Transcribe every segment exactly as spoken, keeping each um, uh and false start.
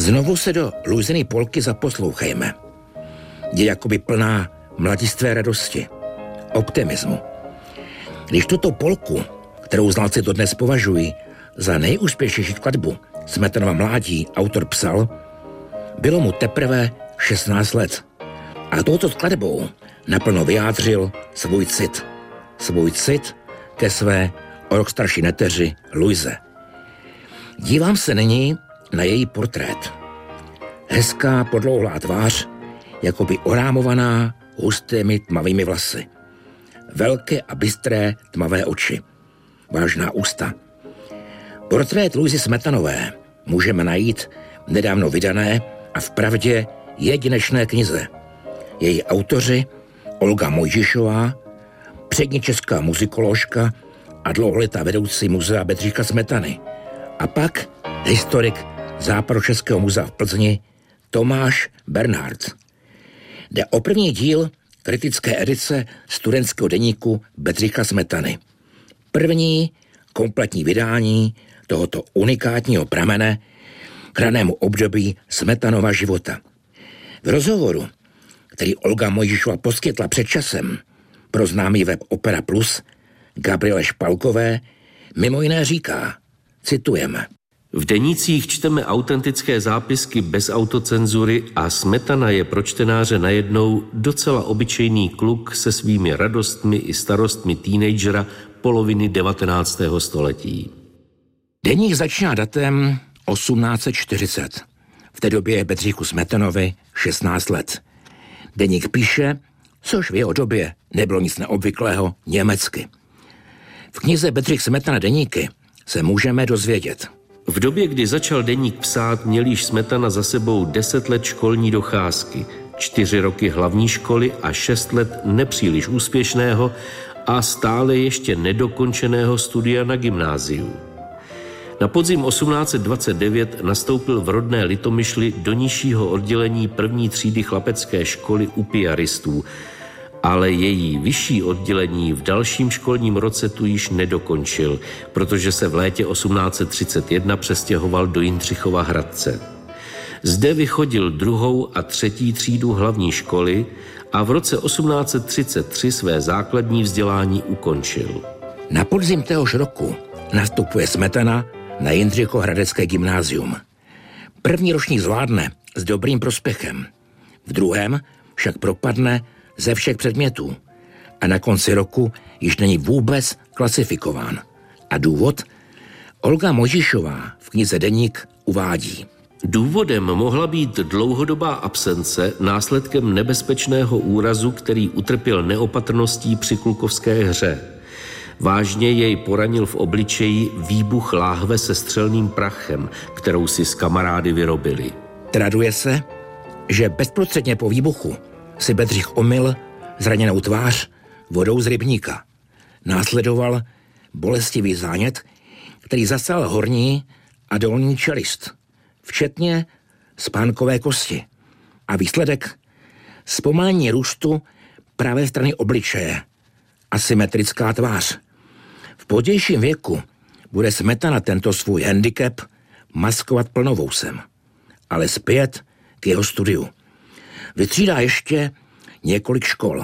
Znovu se do Luiziny polky zaposlouchejme. Je jakoby plná mladistvé radosti, optimismu. Když tuto polku, kterou znalci dodnes považují za nejúspěšnější skladbu Smetanova mládí, autor psal, bylo mu teprve šestnáct let. A touto skladbou naplno vyjádřil svůj cit. Svůj cit ke své o rok starší neteři Luize. Dívám se nyní na její portrét. Hezká podlouhlá tvář, jakoby orámovaná hustými tmavými vlasy. Velké a bystré tmavé oči. Vážná ústa. Portrét Luizy Smetanové můžeme najít v nedávno vydané a vpravdě jedinečné knize. Její autoři Olga Mojžišová, přední česká muzikoložka a dlouholetá vedoucí muzea Bedřicha Smetany. A pak historik Západočeského muzea v Plzni Tomáš Bernhard. Jde o první díl kritické edice studentského deníku Bedřicha Smetany. První kompletní vydání tohoto unikátního pramene k ranému období Smetanova života. V rozhovoru, který Olga Mojžišová poskytla před časem pro známý web Opera Plus, Gabriele Špalkové mimo jiné říká, citujeme: V denících čteme autentické zápisky bez autocenzury a Smetana je pro čtenáře najednou docela obyčejný kluk se svými radostmi i starostmi teenagera poloviny devatenáctého století. Deník začíná datem osmnáct set čtyřicet. V té době je Bedřichu Smetanovi šestnáct let. Deník píše, což v jeho době nebylo nic neobvyklého, německy. V knize Bedřich Smetana deníky se můžeme dozvědět. V době, kdy začal deník psát, měl již Smetana za sebou deset let školní docházky, čtyři roky hlavní školy a šest let nepříliš úspěšného a stále ještě nedokončeného studia na gymnáziu. Na podzim osmnáct set dvacet devět nastoupil v rodné Litomyšli do nižšího oddělení první třídy chlapecké školy u piaristů, ale její vyšší oddělení v dalším školním roce tu již nedokončil, protože se v létě osmnáct set třicet jedna přestěhoval do Jindřichova Hradce. Zde vychodil druhou a třetí třídu hlavní školy a v roce osmnáct set třicet tři své základní vzdělání ukončil. Na podzim téhož roku nastupuje Smetana na Jindřichohradecké gymnázium. První ročník zvládne s dobrým prospěchem, v druhém však propadne ze všech předmětů a na konci roku již není vůbec klasifikován. A důvod? Olga Mojžišová v knize Deník uvádí. Důvodem mohla být dlouhodobá absence následkem nebezpečného úrazu, který utrpěl neopatrností při klukovské hře. Vážně jej poranil v obličeji výbuch láhve se střelným prachem, kterou si s kamarády vyrobili. Traduje se, že bezprostředně po výbuchu si Bedřich omyl zraněnou tvář vodou z rybníka. Následoval bolestivý zánět, který zasal horní a dolní čelist, včetně spánkové kosti. A výsledek? Zpomalení růstu pravé strany obličeje, asymetrická tvář. V pozdějším věku bude Smetana tento svůj handicap maskovat plnovousem. Ale zpět k jeho studiu. Vytřídá ještě několik škol.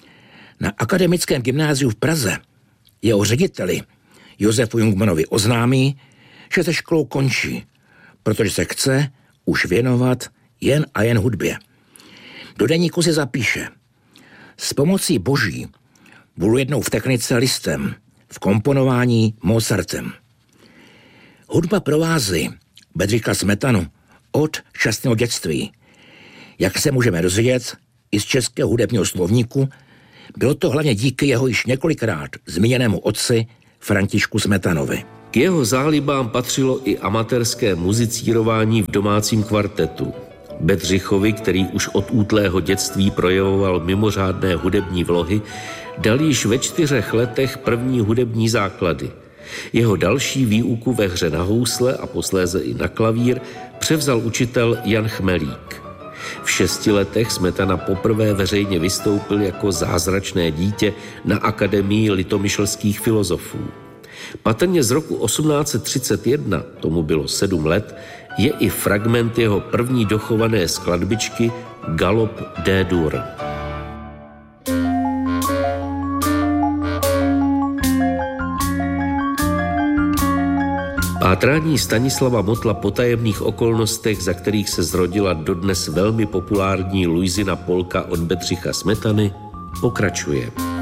Na akademickém gymnáziu v Praze jeho řediteli Josefu Jungmanovi oznámí, že se školou končí, protože se chce už věnovat jen a jen hudbě. Do deníku si zapíše: s pomocí boží budu jednou v technice Listem, v komponování Mozartem. Hudba provází Bedřicha Smetanu od šťastného dětství. Jak se můžeme dozvědět i z českého hudebního slovníku, bylo to hlavně díky jeho již několikrát zmíněnému otci Františku Smetanovi. K jeho zálibám patřilo i amatérské muzicírování v domácím kvartetu. Bedřichovi, který už od útlého dětství projevoval mimořádné hudební vlohy, dal již ve čtyřech letech první hudební základy. Jeho další výuku ve hře na housle a posléze i na klavír převzal učitel Jan Chmelík. V šesti letech Smetana poprvé veřejně vystoupil jako zázračné dítě na Akademii litomyšlských filozofů. Patrně z roku osmnáct set třicet jedna, tomu bylo sedm let, je i fragment jeho první dochované skladbičky Galop D-dur. Pátrání Stanislava Motla po tajemných okolnostech, za kterých se zrodila dodnes velmi populární Luizina polka od Bedřicha Smetany, pokračuje.